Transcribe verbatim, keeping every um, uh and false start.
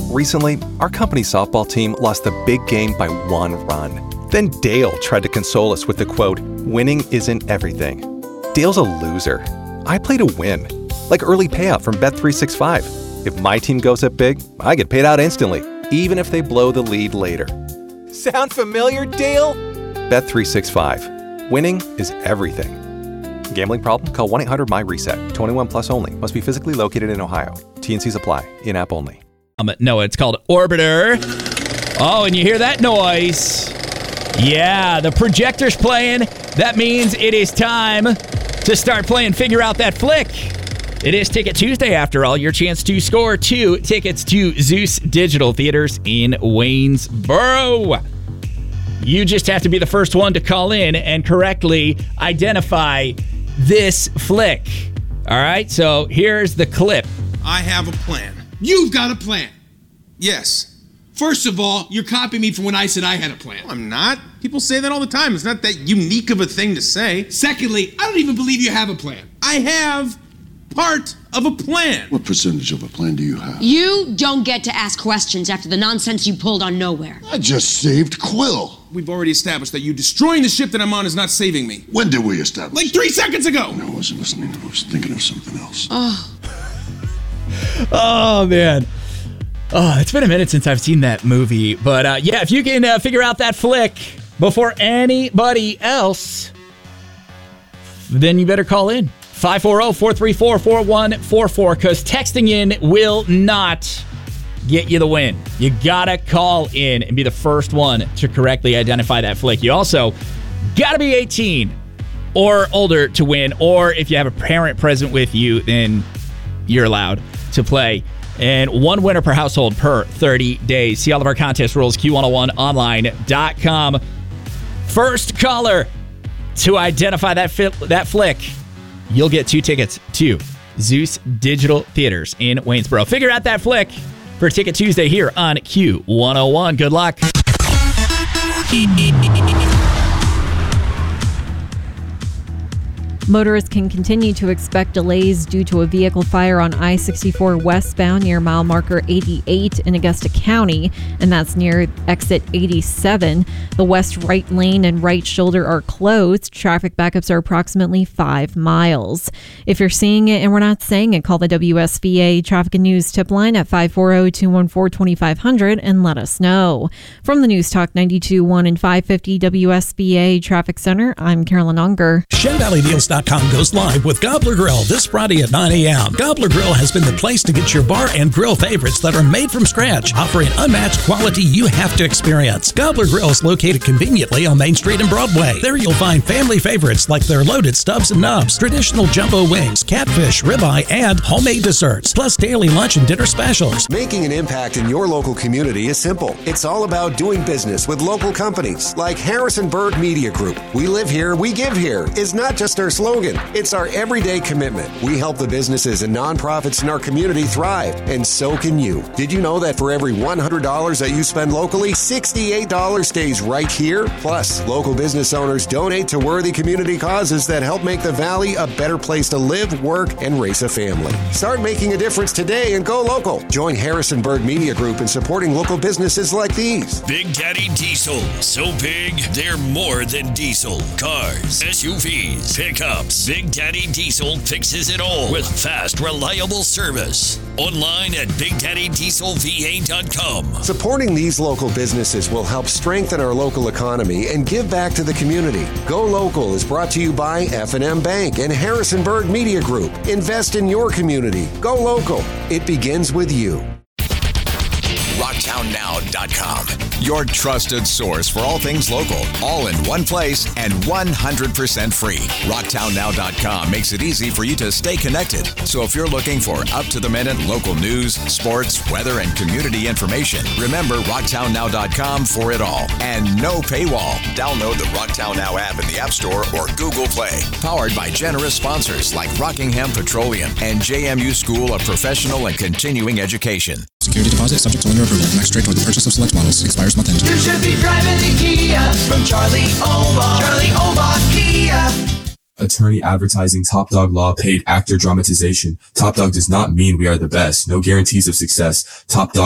Recently, our company softball team lost the big game by one run. Then Dale tried to console us with the quote, "Winning isn't everything." Dale's a loser. I play to win. Like early payout from Bet three sixty-five. If my team goes up big, I get paid out instantly, even if they blow the lead later. Sound familiar, Dale? Bet three sixty-five. Winning is everything. Gambling problem? Call one eight hundred M Y reset. twenty-one plus only. Must be physically located in Ohio. T N Cs apply. In-app only. Um, no, it's called Orbiter. Oh, and you hear that noise? Yeah, the projector's playing. That means it is time to start playing Figure Out That Flick. It is Ticket Tuesday, after all. Your chance to score two tickets to Zeus Digital Theaters in Waynesboro. You just have to be the first one to call in and correctly identify this flick. All right, so here's the clip. I have a plan. You've got a plan. Yes. First of all, you're copying me from when I said I had a plan. No, I'm not. People say that all the time. It's not that unique of a thing to say. Secondly, I don't even believe you have a plan. I have part of a plan. What percentage of a plan do you have? You don't get to ask questions after the nonsense you pulled on Nowhere. I just saved Quill. We've already established that you destroying the ship that I'm on is not saving me. When did we establish? Like three seconds ago. No, I wasn't listening. I was thinking of something else. Oh. Oh, man. Oh, it's been a minute since I've seen that movie. But, uh, yeah, if you can uh, figure out that flick before anybody else, then you better call in. five four zero, four three four, four one four four, because texting in will not get you the win. You gotta call in and be the first one to correctly identify that flick. You also gotta be eighteen or older to win, or if you have a parent present with you, then you're allowed to play. And one winner per household per thirty days. See all of our contest rules, Q one oh one online dot com. First caller to identify that fi- that flick, you'll get two tickets to Zeus Digital Theaters in Waynesboro. Figure out that flick for Ticket Tuesday here on Q one oh one. Good luck. Motorists can continue to expect delays due to a vehicle fire on I sixty-four westbound near mile marker eighty-eight in Augusta County, and that's near exit eighty-seven. The west right lane and right shoulder are closed. Traffic backups are approximately five miles. If you're seeing it and we're not saying it, call the W S V A Traffic and News tip line at five four zero, two one four, two five zero zero and let us know. From the News Talk ninety-two point one and five fifty W S V A Traffic Center, I'm Carolyn Unger. Shen Valley Deals dot com goes live with Gobbler Grill this Friday at nine a.m. Gobbler Grill has been the place to get your bar and grill favorites that are made from scratch, offering unmatched quality you have to experience. Gobbler Grill is located conveniently on Main Street and Broadway. There you'll find family favorites like their loaded stubs and nubs, traditional jumbo wings, catfish, ribeye, and homemade desserts, plus daily lunch and dinner specials. Making an impact in your local community is simple. It's all about doing business with local companies like Harrisonburg Media Group. We live here, we give here is not just our slogan. It's our everyday commitment. We help the businesses and nonprofits in our community thrive, and so can you. Did you know that for every one hundred dollars that you spend locally, sixty-eight dollars stays right here? Plus, local business owners donate to worthy community causes that help make the Valley a better place to live, work, and raise a family. Start making a difference today and go local. Join Harrisonburg Media Group in supporting local businesses like these. Big Daddy Diesel. So big, they're more than diesel. Cars, S U Vs, pickups. Big Daddy Diesel fixes it all with fast, reliable service. Online at big daddy diesel v a dot com. Supporting these local businesses will help strengthen our local economy and give back to the community. Go Local is brought to you by F and M Bank and Harrisonburg Media Group. Invest in your community. Go local. It begins with you. rocktown now dot com. Your trusted source for all things local, all in one place and one hundred percent free. rocktown now dot com makes it easy for you to stay connected. So if you're looking for up-to-the-minute local news, sports, weather, and community information, remember rocktown now dot com for it all. And no paywall. Download the Rocktown Now app in the App Store or Google Play. Powered by generous sponsors like Rockingham Petroleum and J M U School of Professional and Continuing Education. Security deposit subject to lender approval. Max trade toward the purchase of select models. Expires month end. You should be driving the Kia from Charlie Omar. Charlie Omar Kia. Attorney advertising Top Dog Law paid actor dramatization. Top Dog does not mean we are the best. No guarantees of success. Top Dog